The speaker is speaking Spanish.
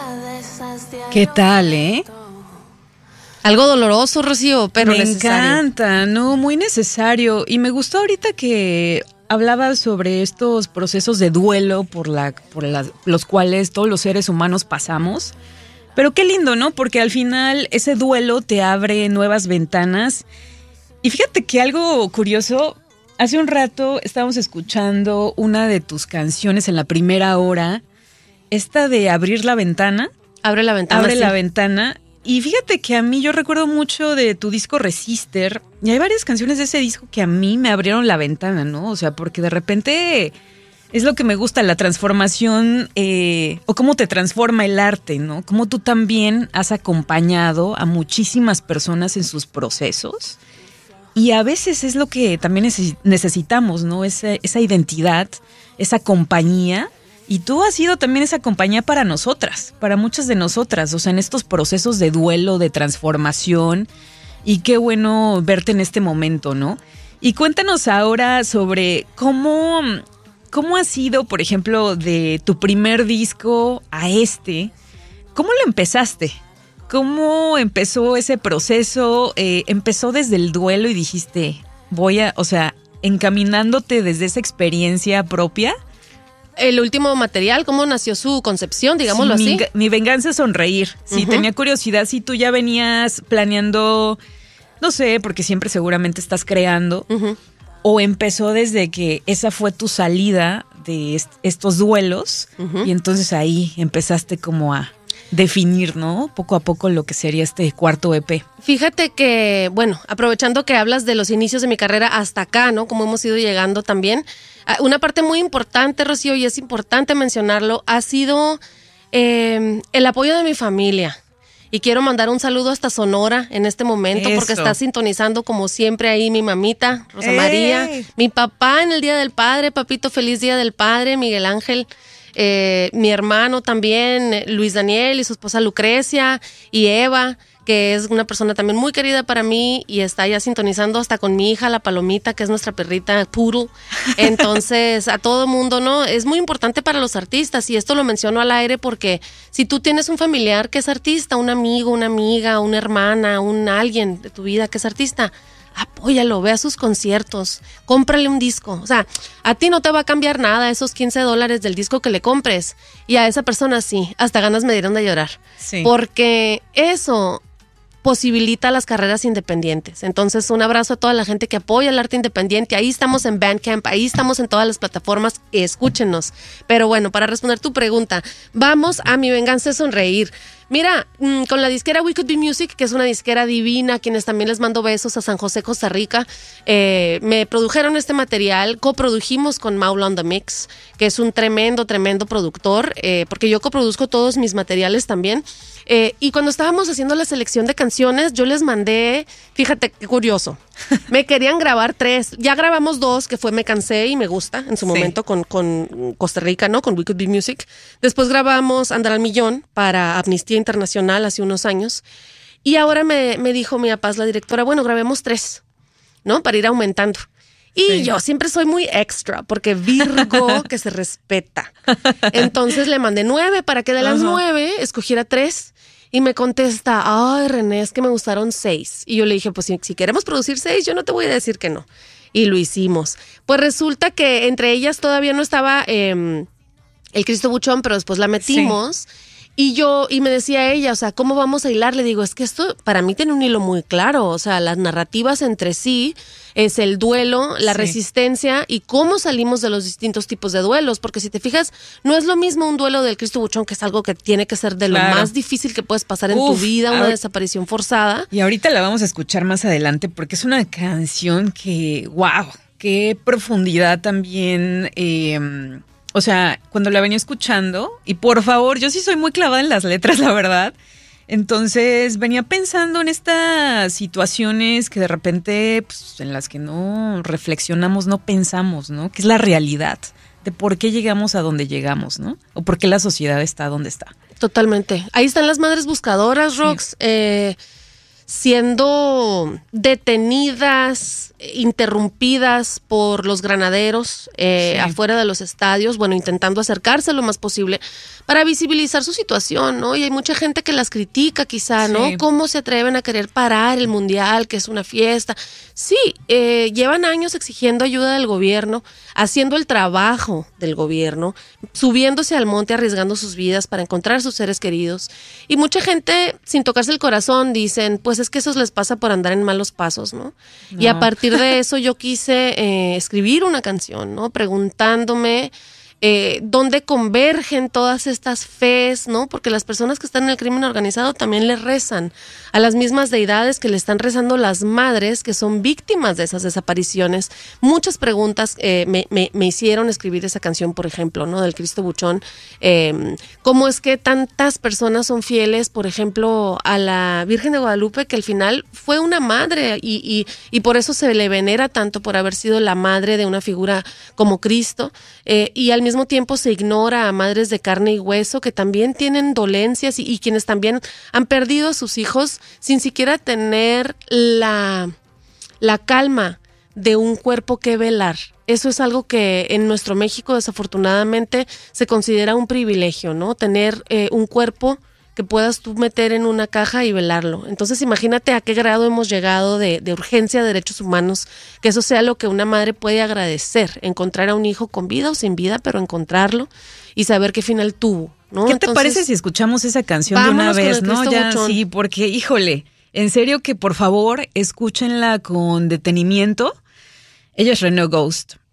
¿Qué tal, eh? Algo doloroso, Rocío, pero me necesario. Me encanta, ¿no? Muy necesario. Y me gustó ahorita que hablabas sobre estos procesos de duelo por los cuales todos los seres humanos pasamos. Pero qué lindo, ¿no? Porque al final ese duelo te abre nuevas ventanas. Y fíjate que algo curioso, hace un rato estábamos escuchando una de tus canciones en la primera hora, esta de Abrir la Ventana. Abre la ventana. Abre sí. la ventana. Y fíjate que a mí yo recuerdo mucho de tu disco Resister, y hay varias canciones de ese disco que a mí me abrieron la ventana, ¿no? O sea, porque de repente es lo que me gusta, la transformación, o cómo te transforma el arte, ¿no? Cómo tú también has acompañado a muchísimas personas en sus procesos. Y a veces es lo que también necesitamos, ¿no? Esa identidad, esa compañía. Y tú has sido también esa compañía para nosotras, para muchas de nosotras, o sea, en estos procesos de duelo, de transformación. Y qué bueno verte en este momento, ¿no? Y cuéntanos ahora sobre cómo ha sido, por ejemplo, de tu primer disco a este. ¿Cómo lo empezaste? ¿Cómo empezó ese proceso? ¿Empezó desde el duelo y dijiste, encaminándote desde esa experiencia propia? El último material, ¿cómo nació su concepción, digámoslo Sí, así? Mi venganza es sonreír. Sí, tenía curiosidad si tú ya venías planeando, no sé, porque siempre seguramente estás creando, o empezó desde que esa fue tu salida de estos duelos, y entonces ahí empezaste como a definir, ¿no? Poco a poco lo que sería este cuarto EP. Fíjate que, bueno, aprovechando que hablas de los inicios de mi carrera hasta acá, ¿no? Como hemos ido llegando también. Una parte muy importante, Rocío, y es importante mencionarlo, ha sido el apoyo de mi familia. Y quiero mandar un saludo hasta Sonora en este momento, porque está sintonizando como siempre ahí mi mamita, Rosa María, mi papá en el Día del Padre, papito, feliz Día del Padre, Miguel Ángel. Mi hermano también, Luis Daniel, y su esposa Lucrecia, y Eva, que es una persona también muy querida para mí, y está ya sintonizando hasta con mi hija, la Palomita, que es nuestra perrita Puro. Entonces, a todo mundo, ¿no? Es muy importante para los artistas, y esto lo menciono al aire porque si tú tienes un familiar que es artista, un amigo, una amiga, una hermana, alguien de tu vida que es artista, apóyalo, ve a sus conciertos, cómprale un disco. O sea, a ti no te va a cambiar nada esos $15 del disco que le compres. Y a esa persona sí, hasta ganas me dieron de llorar. Sí. Porque eso posibilita las carreras independientes. Entonces, un abrazo a toda la gente que apoya el arte independiente. Ahí estamos en Bandcamp, ahí estamos en todas las plataformas. Escúchenos. Pero bueno, para responder tu pregunta, vamos a Mi Venganza es Sonreír. Mira, con la disquera We Could Be Music, que es una disquera divina, a quienes también les mando besos a San José, Costa Rica, me produjeron este material, coprodujimos con Maula on the Mix, que es un tremendo productor, porque yo coproduzco todos mis materiales también. Y cuando estábamos haciendo la selección de canciones, yo les mandé, fíjate qué curioso, me querían grabar 3, ya grabamos 2, que fue Me Cansé y Me Gusta, en su momento con Costa Rica, ¿no? Con We Could Be Music. Después grabamos Andar al Millón para Amnistía Internacional hace unos años. Y ahora me dijo mi papá, la directora, bueno, grabemos 3, ¿no? Para ir aumentando. Y yo siempre soy muy extra, porque Virgo que se respeta. Entonces le mandé 9 para que de las 9 escogiera 3. Y me contesta, ay, René, es que me gustaron 6. Y yo le dije, pues si queremos producir 6, yo no te voy a decir que no. Y lo hicimos. Pues resulta que entre ellas todavía no estaba el Cristo Buchón, pero después la metimos. Sí. Y me decía ella, o sea, ¿cómo vamos a hilar? Le digo, es que esto para mí tiene un hilo muy claro, o sea, las narrativas entre sí, es el duelo, la resistencia y cómo salimos de los distintos tipos de duelos, porque si te fijas, no es lo mismo un duelo del Cristo Buchón, que es algo que tiene que ser de lo más difícil que puedes pasar en tu vida, una desaparición forzada. Y ahorita la vamos a escuchar más adelante, porque es una canción que, wow, qué profundidad también. O sea, cuando la venía escuchando, y por favor, yo sí soy muy clavada en las letras, la verdad. Entonces venía pensando en estas situaciones que de repente, pues, en las que no reflexionamos, no pensamos, ¿no? Que es la realidad de por qué llegamos a donde llegamos, ¿no? O por qué la sociedad está donde está. Totalmente. Ahí están las madres buscadoras, Rox. siendo detenidas, interrumpidas por los granaderos afuera de los estadios, bueno, intentando acercarse lo más posible para visibilizar su situación, ¿no? Y hay mucha gente que las critica quizá, ¿no? ¿Cómo se atreven a querer parar el mundial, que es una fiesta? Sí, llevan años exigiendo ayuda del gobierno, haciendo el trabajo del gobierno, subiéndose al monte, arriesgando sus vidas para encontrar a sus seres queridos. Y mucha gente, sin tocarse el corazón, dicen, pues es que eso les pasa por andar en malos pasos, ¿no? Y a partir de eso yo quise escribir una canción, ¿no? Preguntándome dónde convergen todas estas fees, ¿no? Porque las personas que están en el crimen organizado también le rezan a las mismas deidades que le están rezando las madres que son víctimas de esas desapariciones. Muchas preguntas me hicieron escribir esa canción, por ejemplo, ¿no? Del Cristo Buchón. ¿Cómo es que tantas personas son fieles, por ejemplo, a la Virgen de Guadalupe, que al final fue una madre y por eso se le venera tanto por haber sido la madre de una figura como Cristo, y al mismo tiempo se ignora a madres de carne y hueso que también tienen dolencias y quienes también han perdido a sus hijos sin siquiera tener la calma de un cuerpo que velar. Eso es algo que en nuestro México desafortunadamente se considera un privilegio, ¿no? Tener un cuerpo que puedas tú meter en una caja y velarlo. Entonces imagínate a qué grado hemos llegado de urgencia de derechos humanos, que eso sea lo que una madre puede agradecer, encontrar a un hijo con vida o sin vida, pero encontrarlo y saber qué final tuvo, ¿no? ¿Qué te parece si escuchamos esa canción de una vez, no? Ya, sí, porque, híjole, en serio que por favor escúchenla con detenimiento. Ella es Renault Ghost.